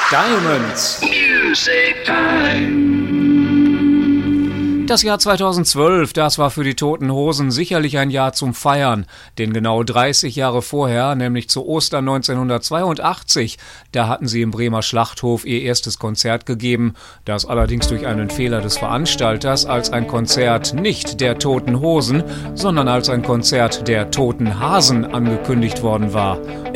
Diamonds. Music Time. Das Jahr 2012, das war für die Toten Hosen sicherlich ein Jahr zum Feiern, denn genau 30 Jahre vorher, nämlich zu Ostern 1982, da hatten sie im Bremer Schlachthof ihr erstes Konzert gegeben, das allerdings durch einen Fehler des Veranstalters als ein Konzert nicht der Toten Hosen, sondern als ein Konzert der Toten Hasen angekündigt worden war.